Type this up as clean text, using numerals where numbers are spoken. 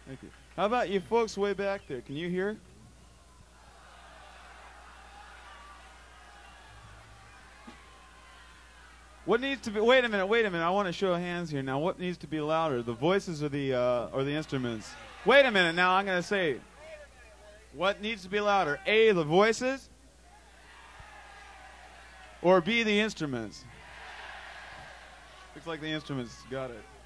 Thank you. How about you folks way back there? Can you hear? What needs to be? Wait a minute. Wait a minute. I want to show hands here now. What needs to be louder, the voices or the instruments? Wait a minute. Now I'm going to say, what needs to be louder? A, the voices, or B, the instruments? Looks like the instruments got it.